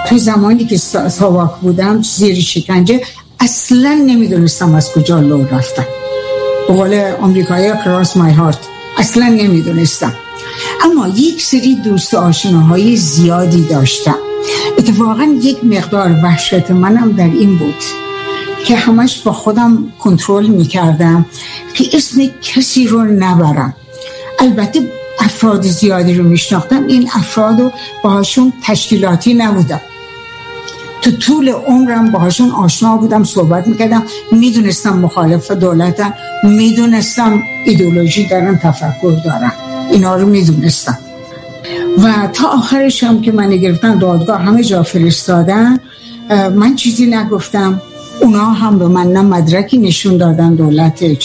تو زمانی که ساواک بودم زیر شکنجه اصلا نمیدونستم از کجا لو رفتم. به قول آمریکایی کراس مای هارت، اصلا نمیدونستم. اما یک سری دوست آشناهای زیادی داشتم. اتفاقا یک مقدار وحشت منم در این بود که همش با خودم کنترل میکردم که اسم کسی رو نبرم. البته افراد زیادی رو میشناختم، این افراد رو باهاشون تشکیلاتی نبودم، تو طول عمرم باهاشون آشنا بودم، صحبت میکردم، میدونستم مخالف دولتن، میدونستم ایدئولوژی دارن، تفکر دارن، اینا رو میدونستم. و تا آخرش هم که من گرفتن دادگاه همه جا فرستادن، من چیزی نگفتم. اونا هم به من نه مدرکی نشون دادن دولت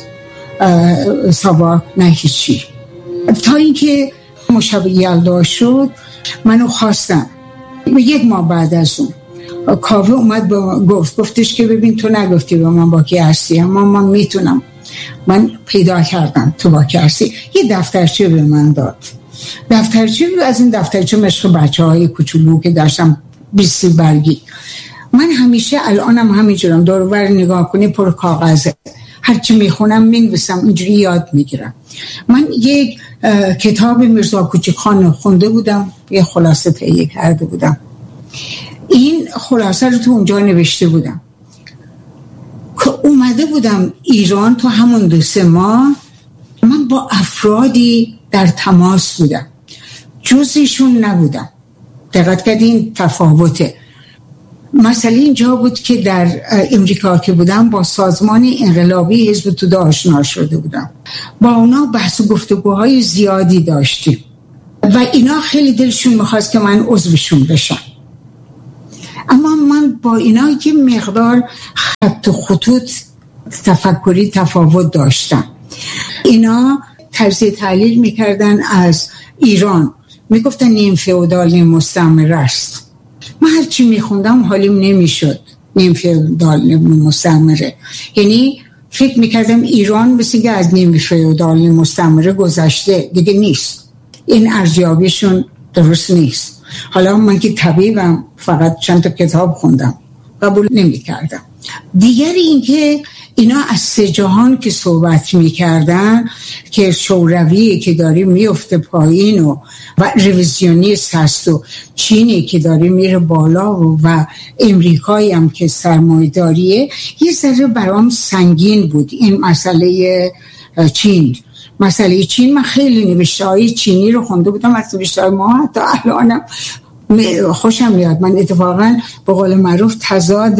ساواک، نه هیچی. تا اینکه مشابه یلدا شد منو خواستن. یک ماه بعد از اون کاوه اومد گفتش که ببین تو نگفتی به من با کی هستی، اما من میتونم. من پیدا کردم تو با کی هستی. یه دفترچه به من داد. دفترچه از این دفترچه مشق بچه‌های کوچولو که داشتم 20 برگی. من همیشه الانم همینجورم، دور و بر نگاه کنی پر کاغذه، هرچی میخونم مینویسم، اینجوری یاد میگیرم. من یک کتاب میرزا کوچکخان خونده بودم، یه خلاصه تهیه کرده بودم. این خلاصه رو تو اونجا نوشته بودم که اومده بودم ایران. تو همون 2-3 ماه من با افرادی در تماس بودم، جزیشون نبودم. دقت کردین تفاوته. مسئله اینجا بود که در امریکا که بودم با سازمان انقلابی حزب توده آشنا شده بودم، با اونا بحث و گفتگوهای زیادی داشتیم و اینا خیلی دلشون میخواست که من عضوشون بشم. اما من با اینا که مقدار خط و خطوط تفکری تفاوت داشتم. اینا تجزیه تحلیل میکردن از ایران، میگفتن نیم فئودال نیم مستعمره است. من هرچی میخوندم حالیم نمیشد نیم فئودال نیم مستعمره. یعنی فکر میکردم ایران مثل که از نیم فئودال نیم مستعمره گذشته دیگه نیست، این ارزیابیشون درست نیست. حالا من که طبیبم فقط چند تا کتاب خوندم، قبول نمیکردم. دیگر این که اینا از 3 جهان که صحبت میکردن که شوروی که داره میفته پایین و رویزیونیست هست و چینی که داره میره بالا و امریکایی هم که سرمایه‌داریه، یه ذره برام سنگین بود این مسئله چین. مسئله چین من خیلی نوشته‌های چینی رو خونده بودم، از نوشته‌های ما حتی الانم خوشم میاد. من اتفاقا به قول معروف تضاد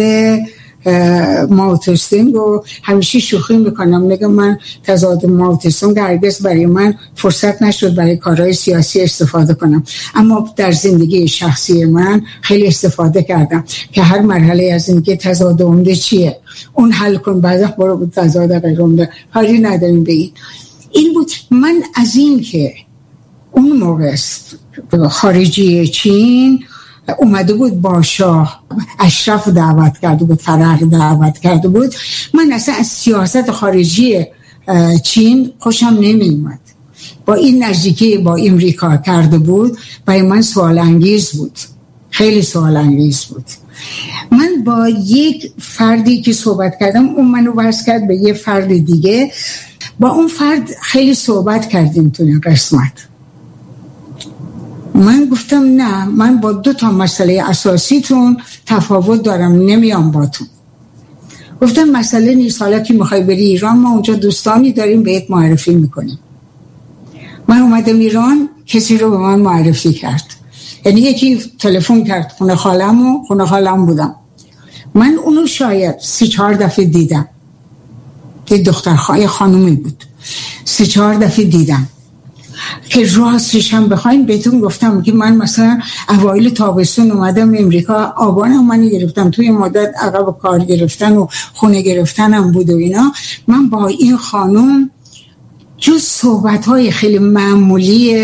ماوتوستینگ و همیشه شوخی میکنم، میگم من تضاد ماوتوستینگ هرگز برای من فرصت نشد برای کارهای سیاسی استفاده کنم، اما در زندگی شخصی من خیلی استفاده کردم که هر مرحله از این که تضاد عمده چیه اون حل کن، بعد برو به تضاد غیر عمده، کاری نداریم به این بود. من از این که اون موقع خارجی چین اومده بود با شاه اشرف دعوت کرده بود، فرح دعوت کرده بود، من اصلا از سیاست خارجی چین خوشم نمی‌اومد. با این نزدیکی با امریکا کرده بود، برای من سوال انگیز بود، خیلی سوال انگیز بود. من با یک فردی که صحبت کردم، اون منو وصل کرد به یه فرد دیگه، با اون فرد خیلی صحبت کردیم تو این قسمت. من گفتم نه، من با 2 مسئله اساسیتون تفاوت دارم، نمیام باتون. گفتم مسئله نیست، حالا که میخوای بری ایران ما اونجا دوستانی داریم بهت معرفی میکنیم. من اومدم ایران، کسی رو به من معرفی کرد، یعنی یکی تلفن کرد خونه خالم بودم. من اونو شاید 3-4 دفعه دیدم، یه دختر خانومی بود، 3-4 دفعه دیدم که راستش هم بخواین بهتون گفتم که من مثلا اوایل تابستون اومدم امریکا، آبانم منو گرفتم، توی مدت عقب کار گرفتن و خونه گرفتنم بود و اینا. من با این خانم جز صحبت‌های خیلی معمولی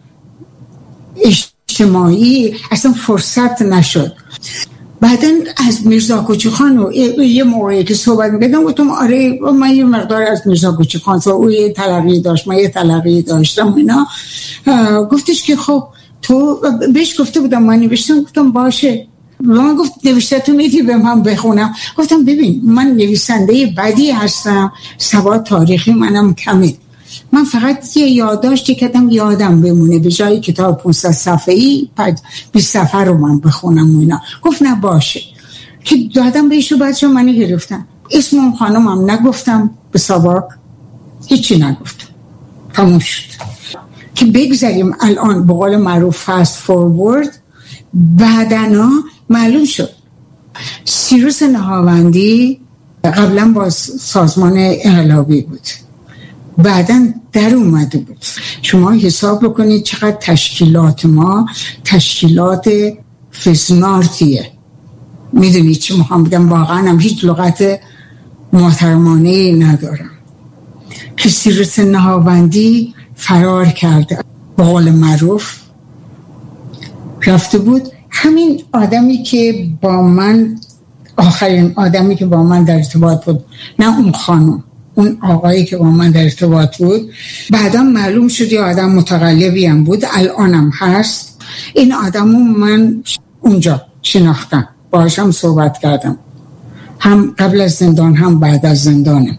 اجتماعی اصلا فرصت نشد. بعدن از میرزا کوچکخان و یه موقعی که صحبت می‌کردم گفتم آره من یه مقدار از میرزا کوچکخان او یه تلقی داشت، من یه تلقی داشتم اینا. گفتش که خب تو بهش گفته بودم من نوشتم، گفتم باشه. من گفت نوشته تو میدی به من بخونم؟ گفتم ببین من نویسنده بدی هستم، سواد تاریخی منم کمه، من فقط یه یادداشتی کردم یادم بمونه، به جای کتاب 500 صفحه‌ای 20 صفحه رو من بخونم و اینا. گفت نه باشه، که دادم بهش و بچه منو گرفتن. اسم اون خانمم نگفتم به ساواک، هیچی نگفتم، تموم شد. که بگذاریم الان به قول معروف فاست فورورد، بعدنا معلوم شد سیروس نهاوندی قبلا با سازمان انقلابی بود، بعداً در اومده بود. شما حساب بکنید چقدر تشکیلات ما تشکیلات فزنارتیه. میدونید چی میخوام بگم؟ واقعا هم هیچ لغت محترمانه ندارم. که سیروس نهاوندی فرار کرده، به قول معروف رفته بود. همین آدمی که با من، آخرین آدمی که با من در ارتباط بود، نه اون خانم، اون آقایی که با من در ارتباط بود، بعدا معلوم شد یه آدم متقلبی هم بود، الانم هست. این آدمو من اونجا شناختم، باهاشم صحبت کردم، هم قبل از زندان هم بعد از زندانم.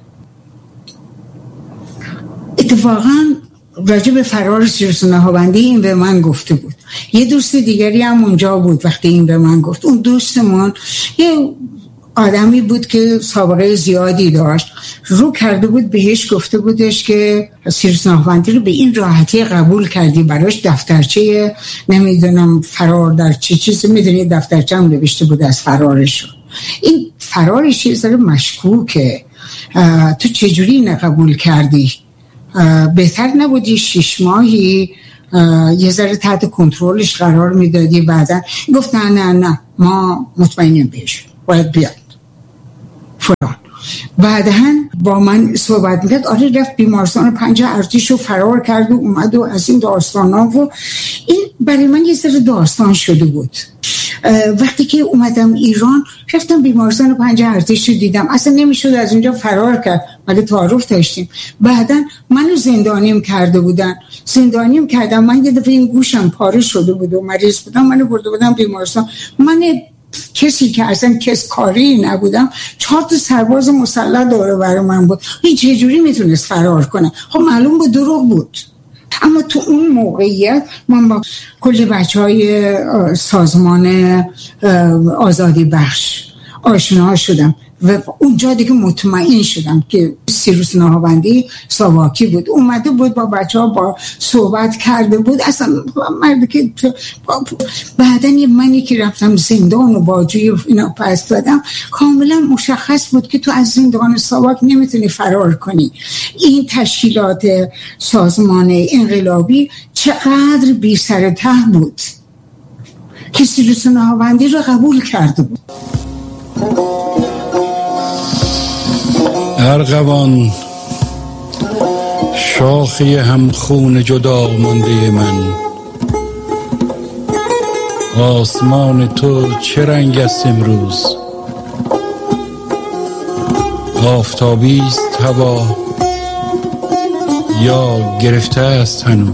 اتفاقا راجع به فرار سیروس نهاوندی این به من گفته بود. یه دوست دیگری هم اونجا بود وقتی این به من گفت. اون دوستمون یه آدمی بود که سابقه زیادی داشت، رو کرده بود بهش، گفته بودش که سیروس نهاوندی رو به این راحتی قبول کردی، براش دفترچه نمیدونم فرار در چه چیزی، میدونی دفترچه هم نوشته بود از فرارش. این فرارش یه ذره مشکوکه، تو چجوری اینو قبول کردی؟ بهتر نبودی 6 ماهی یه ذره تحت کنترلش قرار میدادی؟ بعدا گفت نه ما مطمئنیم بهش باید بیاد فلان. بعدا با من صحبت میکرد، آره رفت بیمارستان 5 ارتش رو فرار کرد و اومد و از این داستان ها. و این برای من یه ذره داستان شده بود. وقتی که اومدم ایران رفتم بیمارستان 5 ارتش رو دیدم، اصلا نمیشد از اونجا فرار کرد، مگه تعارف داشتیم. بعدا منو زندانیم کرده بودن، زندانیم کردم. من یه دفعه این گوشم پاره شده بود و مریض بودم، منو برده بودم بیمارستان. من کسی که اصلا کس کاری نبودم، 4 تا سرباز مسلح دوره بر من بود. این چه جوری میتونست فرار کنه؟ خب معلوم بود دروغ بود. اما تو اون موقعیت من با کل بچهای سازمان آزادی بخش آشنا شدم و اونجا دیگه مطمئن شدم که سیروس نهاوندی ساواکی بود. اومده بود با بچه‌ها با صحبت کرده بود، اصلا مردی که بعدن یه منی که رفتم زندان و باجوی اینا پس دادم، کاملا مشخص بود که تو از زندان ساواک نمیتونی فرار کنی. این تشکیلات سازمان انقلابی چقدر بی سر ته بود که سیروس نهاوندی رو قبول کرده بود. ارغوان شاخی همخون جدا مانده من، آسمان تو چه رنگ است امروز؟ آفتابی است هوا یا گرفته است هنوز؟